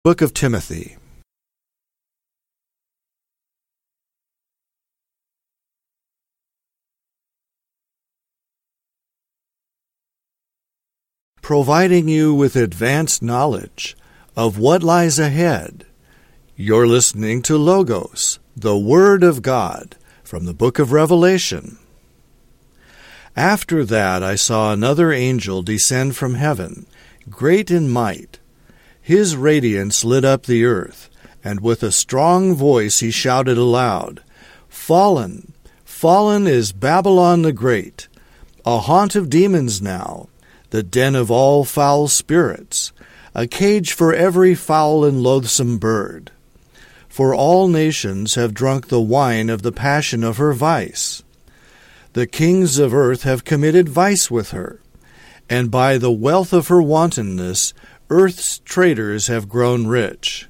Book of Timothy. Providing you with advanced knowledge of what lies ahead. You're listening to Logos, the Word of God, from the book of Revelation. After that I saw another angel descend from heaven, great in might. His radiance lit up the earth, and with a strong voice he shouted aloud, "Fallen, fallen is Babylon the Great, a haunt of demons now, the den of all foul spirits, a cage for every foul and loathsome bird. For all nations have drunk the wine of the passion of her vice. The kings of earth have committed vice with her, and by the wealth of her wantonness earth's traders have grown rich."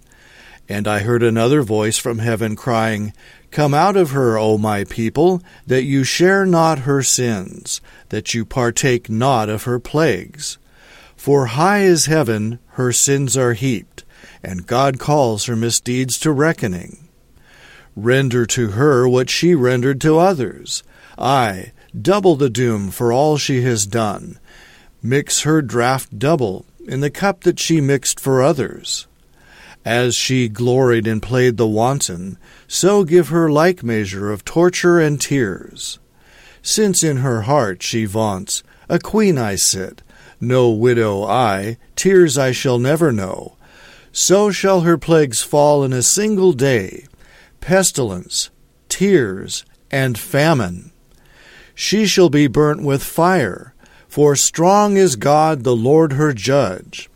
And I heard another voice from heaven crying, "Come out of her, O my people, that you share not her sins, that you partake not of her plagues. For high as heaven her sins are heaped, and God calls her misdeeds to reckoning. Render to her what she rendered to others, aye, double the doom for all she has done. Mix her draught double in the cup that she mixed for others. As she gloried and played the wanton, so give her like measure of torture and tears. Since in her heart she vaunts, a queen I sit, no widow I, tears I shall never know. So shall her plagues fall in a single day, pestilence, tears, and famine. She shall be burnt with fire, for strong is God the Lord her judge.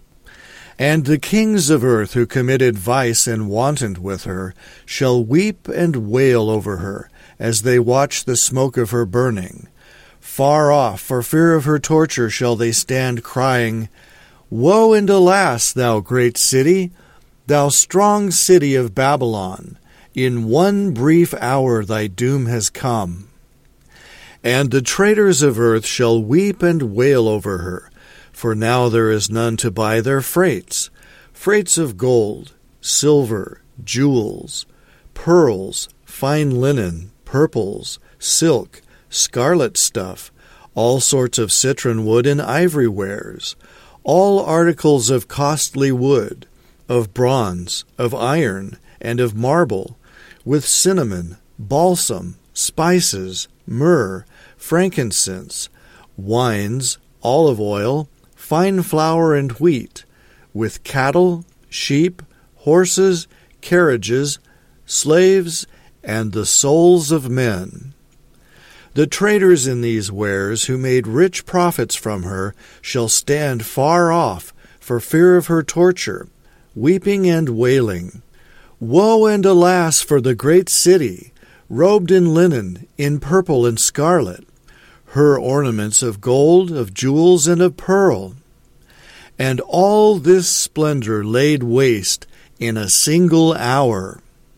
And the kings of earth who committed vice and wantoned with her shall weep and wail over her as they watch the smoke of her burning. Far off, for fear of her torture, shall they stand crying, Woe and alas, thou great city, thou strong city of Babylon! In one brief hour thy doom has come. And the traders of earth shall weep and wail over her, for now there is none to buy their freights, freights of gold, silver, jewels, pearls, fine linen, purples, silk, scarlet stuff, all sorts of citron wood and ivory wares, all articles of costly wood, of bronze, of iron, and of marble, with cinnamon, balsam, spices, myrrh, frankincense, wines, olive oil, fine flour and wheat, with cattle, sheep, horses, carriages, slaves, and the souls of men. The traders in these wares, who made rich profits from her, shall stand far off for fear of her torture, weeping and wailing. Woe and alas for the great city, robed in linen, in purple and scarlet, her ornaments of gold, of jewels, and of pearl. And all this splendor laid waste in a single hour.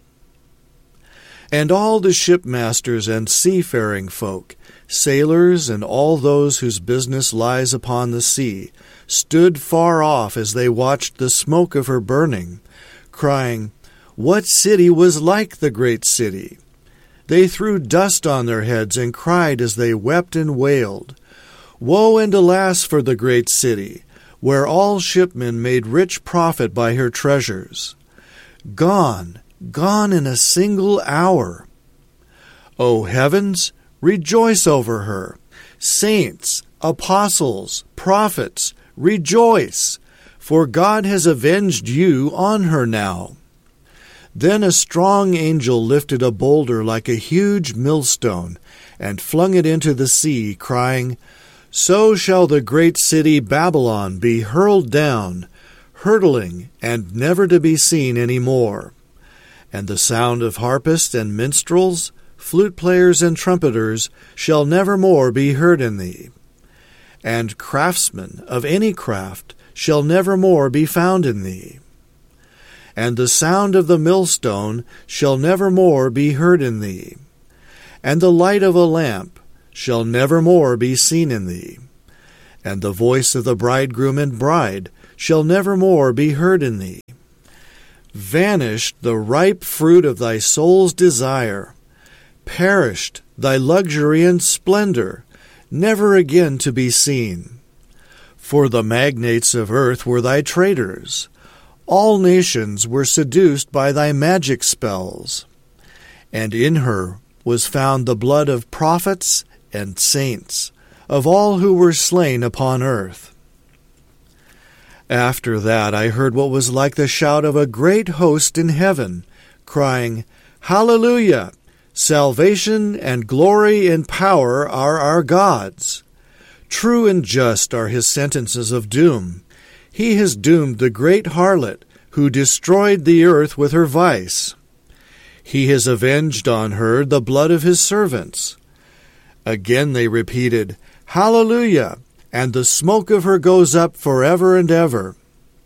And all the shipmasters and seafaring folk, sailors, and all those whose business lies upon the sea, stood far off as they watched the smoke of her burning, crying, What city was like the great city? They threw dust on their heads and cried as they wept and wailed, Woe and alas for the great city, where all shipmen made rich profit by her treasures. Gone, gone in a single hour. O heavens, rejoice over her. Saints, apostles, prophets, rejoice, for God has avenged you on her now. Then a strong angel lifted a boulder like a huge millstone and flung it into the sea, crying, So shall the great city Babylon be hurled down, hurtling, and never to be seen any more. And the sound of harpists and minstrels, flute players and trumpeters, shall never more be heard in thee. And craftsmen of any craft shall never more be found in thee. And the sound of the millstone shall never more be heard in thee. And the light of a lamp shall never more be seen in thee. And the voice of the bridegroom and bride shall never more be heard in thee. Vanished the ripe fruit of thy soul's desire, perished thy luxury and splendor, never again to be seen. For the magnates of earth were thy traders, all nations were seduced by thy magic spells, and in her was found the blood of prophets and saints, of all who were slain upon earth. After that I heard what was like the shout of a great host in heaven, crying, Hallelujah! Salvation and glory and power are our God's. True and just are his sentences of doom. He has doomed the great harlot, who destroyed the earth with her vice. He has avenged on her the blood of his servants. Again they repeated, Hallelujah! And the smoke of her goes up forever and ever.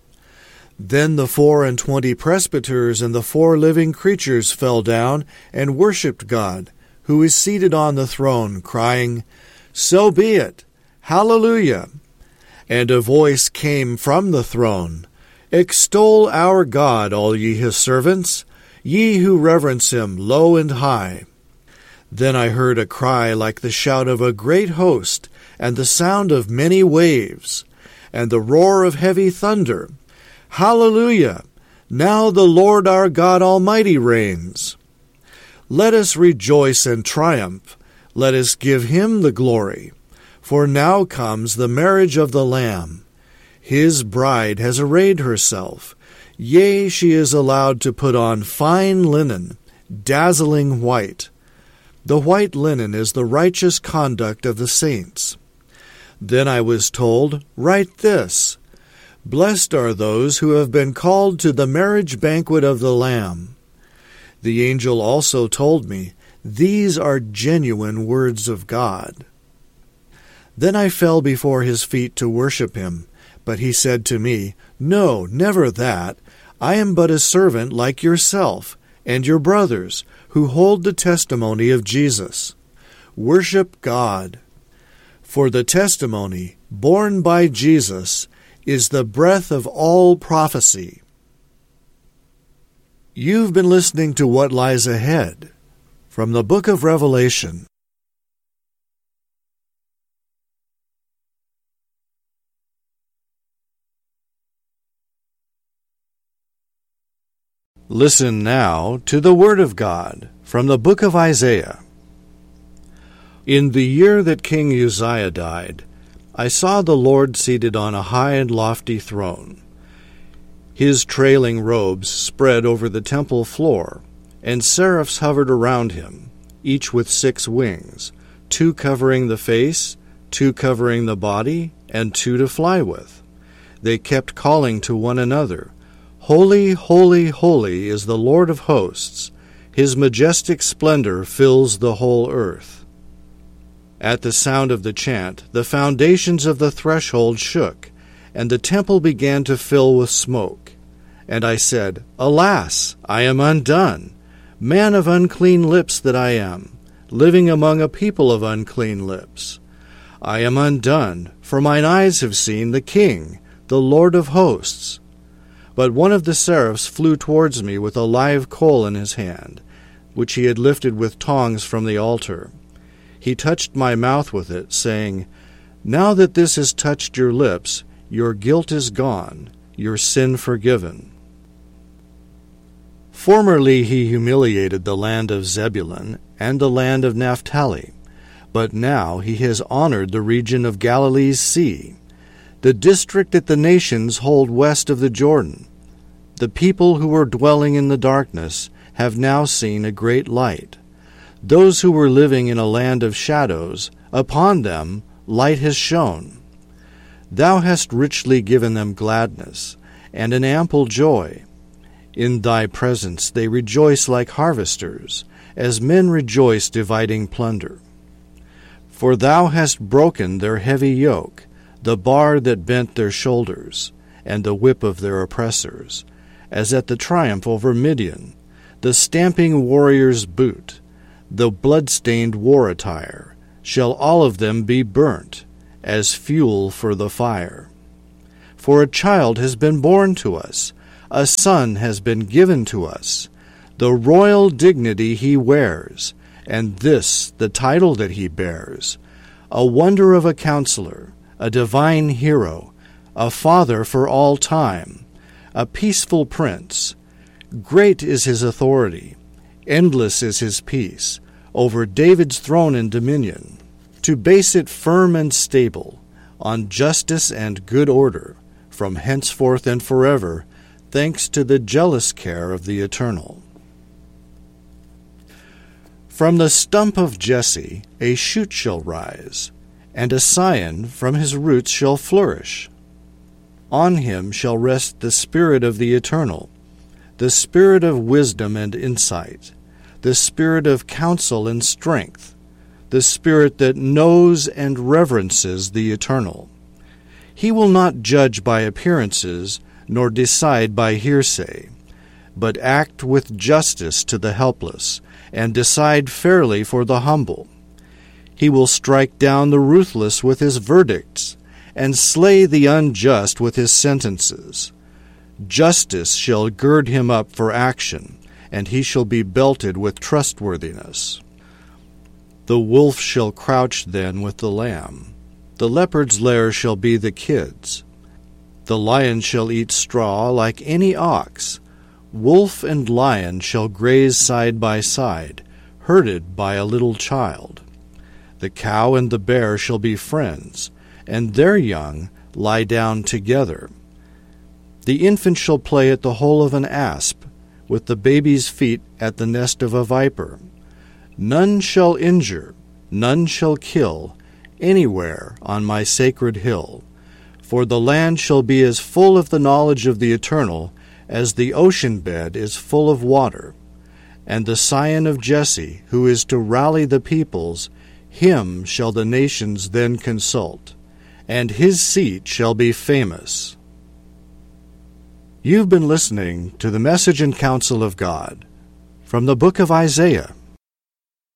Then the 24 presbyters and the 4 living creatures fell down and worshipped God, who is seated on the throne, crying, So be it! Hallelujah! And a voice came from the throne, Extol our God, all ye his servants, ye who reverence him low and high. Then I heard a cry like the shout of a great host, and the sound of many waves, and the roar of heavy thunder. Hallelujah! Now the Lord our God Almighty reigns. Let us rejoice and triumph. Let us give him the glory. For now comes the marriage of the Lamb. His bride has arrayed herself. Yea, she is allowed to put on fine linen, dazzling white. The white linen is the righteous conduct of the saints. Then I was told, Write this, Blessed are those who have been called to the marriage banquet of the Lamb. The angel also told me, These are genuine words of God. Then I fell before his feet to worship him, but he said to me, No, never that. I am but a servant like yourself and your brothers, who hold the testimony of Jesus. Worship God. For the testimony, borne by Jesus, is the breath of all prophecy. You've been listening to What Lies Ahead from the book of Revelation. Listen now to the Word of God from the book of Isaiah. In the year that King Uzziah died, I saw the Lord seated on a high and lofty throne. His trailing robes spread over the temple floor, and seraphs hovered around him, each with 6 wings, 2 covering the face, 2 covering the body, and 2 to fly with. They kept calling to one another, Holy, holy, holy is the Lord of hosts. His majestic splendor fills the whole earth. At the sound of the chant, the foundations of the threshold shook, and the temple began to fill with smoke. And I said, Alas, I am undone, man of unclean lips that I am, living among a people of unclean lips. I am undone, for mine eyes have seen the King, the Lord of hosts. But one of the seraphs flew towards me with a live coal in his hand, which he had lifted with tongs from the altar. He touched my mouth with it, saying, Now that this has touched your lips, your guilt is gone, your sin forgiven. Formerly he humiliated the land of Zebulun and the land of Naphtali, but now he has honored the region of Galilee's sea, the district that the nations hold west of the Jordan. The people who were dwelling in the darkness have now seen a great light. Those who were living in a land of shadows, upon them light has shone. Thou hast richly given them gladness, and an ample joy. In thy presence they rejoice like harvesters, as men rejoice dividing plunder. For thou hast broken their heavy yoke, the bar that bent their shoulders, and the whip of their oppressors, as at the triumph over Midian, the stamping warrior's boot, the blood-stained war attire, shall all of them be burnt, as fuel for the fire. For a child has been born to us, a son has been given to us. The royal dignity he wears, and this the title that he bears: a wonder of a counselor, a divine hero, a father for all time, a peaceful prince. Great is his authority, endless is his peace, over David's throne and dominion, to base it firm and stable, on justice and good order, from henceforth and forever, thanks to the jealous care of the Eternal. From the stump of Jesse a shoot shall rise, and a scion from his roots shall flourish. On him shall rest the Spirit of the Eternal, the Spirit of wisdom and insight, the Spirit of counsel and strength, the Spirit that knows and reverences the Eternal. He will not judge by appearances, nor decide by hearsay, but act with justice to the helpless, and decide fairly for the humble. He will strike down the ruthless with his verdicts, and slay the unjust with his sentences. Justice shall gird him up for action, and he shall be belted with trustworthiness. The wolf shall crouch then with the lamb. The leopard's lair shall be the kid's. The lion shall eat straw like any ox. Wolf and lion shall graze side by side, herded by a little child. The cow and the bear shall be friends, and their young lie down together. The infant shall play at the hole of an asp, with the baby's feet at the nest of a viper. None shall injure, none shall kill, anywhere on my sacred hill. For the land shall be as full of the knowledge of the Eternal as the ocean bed is full of water. And the scion of Jesse, who is to rally the peoples, him shall the nations then consult, and his seat shall be famous. You've been listening to the Message and Counsel of God from the book of Isaiah.